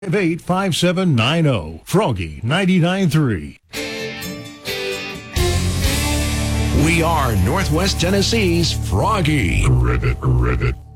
85790. Froggy 99.3. We are Northwest Tennessee's Froggy. Ribbit.